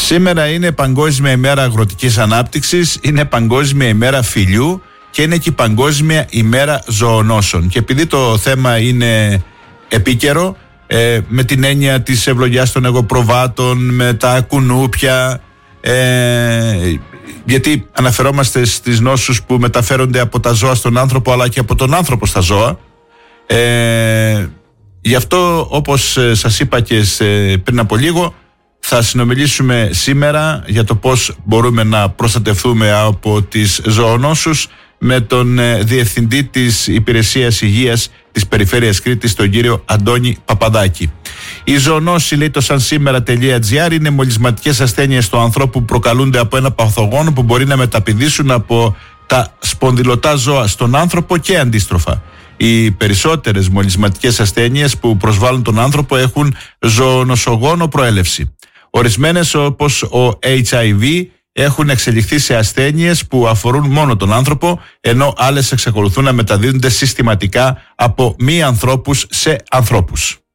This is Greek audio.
Σήμερα είναι Παγκόσμια ημέρα αγροτικής ανάπτυξης, είναι Παγκόσμια ημέρα φιλιού και είναι και Παγκόσμια ημέρα ζωονόσων. Και επειδή το θέμα είναι επίκαιρο, με την έννοια της ευλογιάς των εγωπροβάτων, με τα κουνούπια, γιατί αναφερόμαστε στις νόσους που μεταφέρονται από τα ζώα στον άνθρωπο αλλά και από τον άνθρωπο στα ζώα, γι' αυτό, όπως σας είπα και πριν από λίγο, θα συνομιλήσουμε σήμερα για το πώς μπορούμε να προστατευτούμε από τις ζωονόσους με τον Διευθυντή της Υπηρεσίας Υγείας της Περιφέρειας Κρήτης, τον κύριο Αντώνη Παπαδάκη. Η ζωονόση, λέει το sansimera.gr, είναι μολυσματικές ασθένειες του ανθρώπου που προκαλούνται από ένα παθογόνο που μπορεί να μεταπηδήσουν από τα σπονδυλωτά ζώα στον άνθρωπο και αντίστροφα. Οι περισσότερες μολυσματικές ασθένειες που προσβάλλουν τον άνθρωπο έχουν ζωονοσογόνο προέλευση. Ορισμένες, όπως ο HIV, έχουν εξελιχθεί σε ασθένειες που αφορούν μόνο τον άνθρωπο, ενώ άλλες εξακολουθούν να μεταδίδονται συστηματικά από μη ανθρώπους σε ανθρώπους.